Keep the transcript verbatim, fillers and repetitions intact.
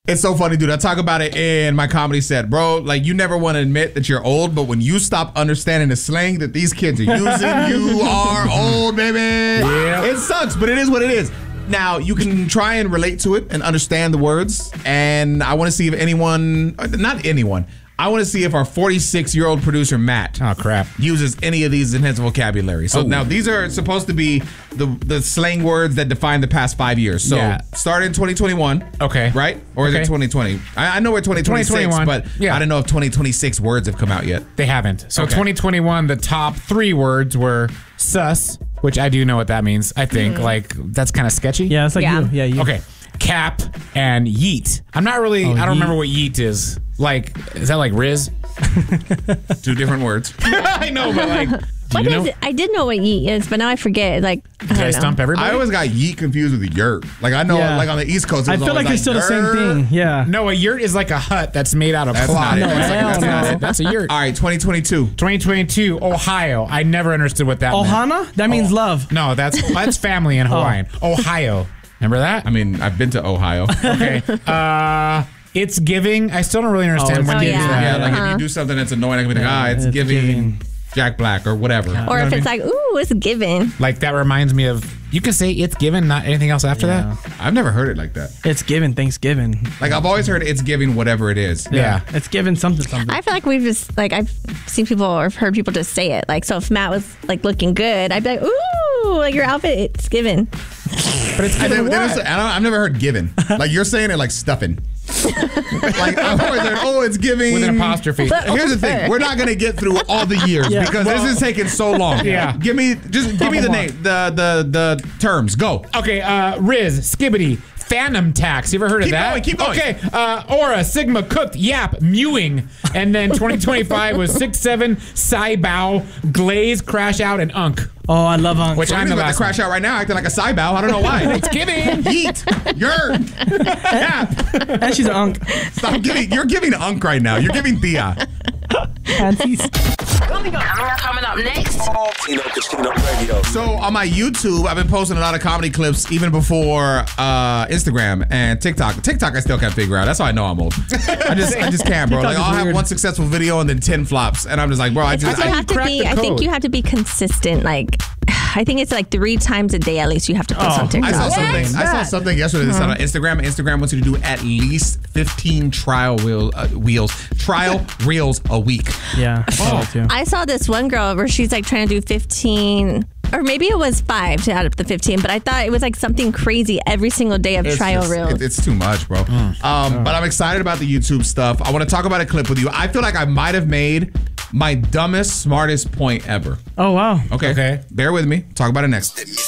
It's so funny, dude. I talk about it in my comedy set, bro. Like, you never want to admit that you're old, but when you stop understanding the slang that these kids are using, you are old, baby. Yeah. It sucks, but it is what it is. Now, you can try and relate to it and understand the words, and I want to see if anyone, not anyone, I want to see if our forty-six-year-old producer, Matt, oh crap, uses any of these in his vocabulary. So oh. now these are supposed to be the the slang words that define the past five years. So yeah. start in twenty twenty-one. Okay. Right? Or is okay. it twenty twenty? I, I know we're twenty twenty-six, but yeah. I don't know if twenty twenty-six words have come out yet. They haven't. So okay. twenty twenty-one, the top three words were sus, which I do know what that means. I think. Mm. Like, that's kind of sketchy. Yeah, it's like yeah. you. Yeah, you. Okay. Cap and yeet. I'm not really, oh, I don't yeet. remember what yeet is. Like, is that like Riz? Two different words. I know, but like, what is it? I did know what yeet is, but now I forget. Like, I Did I, I stump everybody? I always got yeet confused with yurt. Like, I know, yeah. like on the East Coast, it was I feel like like it's still yurt. the same thing. Yeah. No, a yurt is like a hut that's made out of that's cloth. Not no, it. That's, like, that's, no. not it. That's a yurt. All right, twenty twenty-two. twenty twenty-two, Ohio. I never understood what that Ohana? meant. That means oh, love. No, that's that's family in Hawaiian. Oh. Ohio. Remember that? I mean, I've been to Ohio. Okay. Uh, it's giving. I still don't really understand oh, what oh, giving yeah. Yeah, is. like uh-huh. if you do something that's annoying, I can be like, yeah, ah, it's, it's giving, giving Jack Black or whatever. Yeah. Or you know if it's I mean? like, ooh, it's given. Like, that reminds me of, you can say it's given, not anything else after yeah. that. I've never heard it like that. It's given Thanksgiving. Like, I've always heard it's giving whatever it is. Yeah. yeah. It's given something something. I feel like we've just, like, I've seen people or heard people just say it. Like, so if Matt was, like, looking good, I'd be like, ooh, like your outfit, it's given. But it's given I, what? I don't, I've never heard given. Like, you're saying it like stuffing. Like, I've always heard, oh, it's giving. With an apostrophe. Here's the thing. We're not going to get through all the years yeah. because well, this is taking so long. Yeah. Give me, just give me the name, the, the, the terms. Go. Okay, uh, Riz, Skibbity, Phantom Tax. You ever heard of keep that? Going, keep going. Okay, uh, Aura, Sigma, Cooked, Yap, Mewing. And then twenty twenty-five was six seven, Saibow, Glaze, Crash Out, and Unk. Oh, I love Unk. Which so I'm about about to crash out right now, acting like a Saibow. I don't know why. It's giving. Yeet. You're. Yeah. And she's an Unk. Stop giving. You're giving Unk right now. You're giving Thea. Coming up, coming up next. Tino Casino Radio. So on my YouTube, I've been posting a lot of comedy clips even before uh, Instagram and TikTok. TikTok, I still can't figure out. That's how I know I'm old. I just, I just can't, bro. Like, I'll have one successful video and then ten flops, and I'm just like, bro, I just. You I, have to be. I think you have to be consistent. Like, I think it's like three times a day at least. You have to post Oh, on TikTok. I saw something. Yes. I saw something yesterday that said on Instagram. Instagram wants you to do at least fifteen trial wheel, uh, wheels, trial reels a week. Yeah. I saw that too. I saw this one girl where she's like trying to do fifteen, or maybe it was five to add up the fifteen, but I thought it was like something crazy every single day of It's trial just- reels. it- it's too much, bro. Mm. Um, but I'm excited about the YouTube stuff. I want to talk about a clip with you. I feel like I might have made my dumbest, smartest point ever. Oh, wow. Okay. Okay. Bear with me. Talk about it next. The